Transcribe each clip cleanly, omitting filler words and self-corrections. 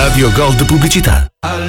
Radio Gold Pubblicità.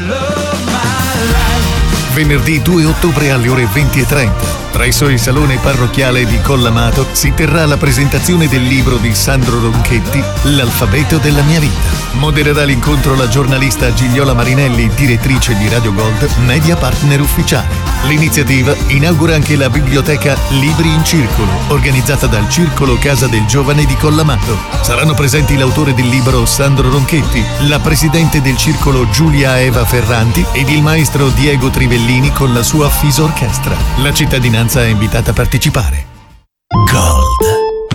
Venerdì 2 ottobre alle ore 20:30, presso il Salone Parrocchiale di Collamato, si terrà la presentazione del libro di Sandro Ronchetti, L'alfabeto della mia vita. Modererà l'incontro la giornalista Gigliola Marinelli, direttrice di Radio Gold, media partner ufficiale. L'iniziativa inaugura anche la biblioteca Libri in Circolo, organizzata dal Circolo Casa del Giovane di Collamato. Saranno presenti l'autore del libro Sandro Ronchetti, la presidente del circolo Giulia Eva Ferranti ed il maestro Diego Trivellini con la sua Fiso Orchestra. La cittadinanza è invitata a partecipare. Gold.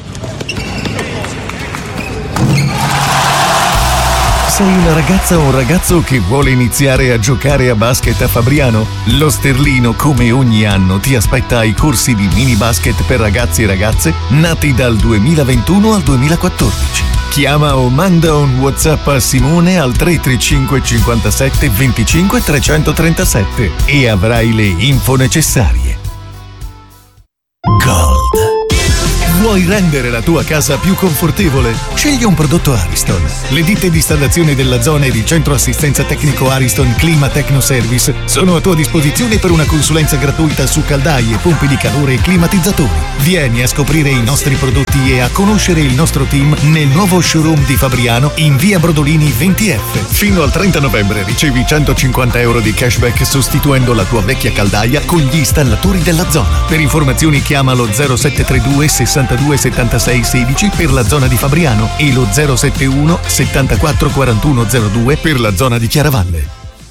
Sei una ragazza o un ragazzo che vuole iniziare a giocare a basket a Fabriano? Lo Sterlino, come ogni anno, ti aspetta ai corsi di mini basket per ragazzi e ragazze nati dal 2021 al 2014. Chiama o manda un WhatsApp a Simone al 335 57 25 337 e avrai le info necessarie. Gold. Vuoi rendere la tua casa più confortevole? Scegli un prodotto Ariston. Le ditte di installazione della zona ed il centro assistenza tecnico Ariston Clima Tecno Service sono a tua disposizione per una consulenza gratuita su caldaie, pompe di calore e climatizzatori. Vieni a scoprire i nostri prodotti e a conoscere il nostro team nel nuovo showroom di Fabriano in via Brodolini 20F. Fino al 30 novembre ricevi 150 euro di cashback sostituendo la tua vecchia caldaia con gli installatori della zona. Per informazioni chiamalo 0732 62 76 16 per la zona di Fabriano e lo 071 74 41 02 per la zona di Chiaravalle.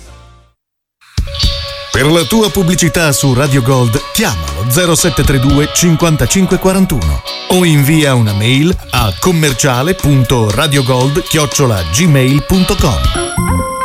Per la tua pubblicità su Radio Gold chiamalo 0732 55 41 o invia una mail a commerciale.radiogold@gmail.com.